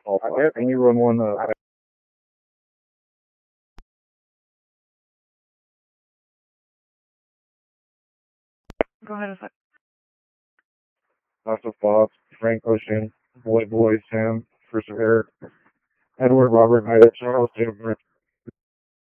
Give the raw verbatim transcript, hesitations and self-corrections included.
All five. Can you run one? Uh, Go ahead a sec. House of Bob, Frank Ocean, Boy Boy, Sam, Christopher Eric, Edward, Robert, Ida, Charles, Jim,